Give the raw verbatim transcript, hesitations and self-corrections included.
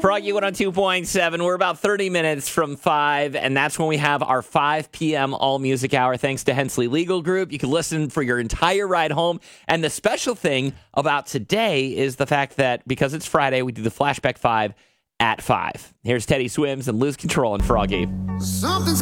Froggy one oh two point seven. We're about thirty minutes from five, and that's when we have our five p.m. All Music Hour, thanks to Hensley Legal Group. You can listen for your entire ride home. And the special thing about today is the fact that because it's Friday, we do the Flashback five at five. Here's Teddy Swims and Lose Control and Froggy. Something's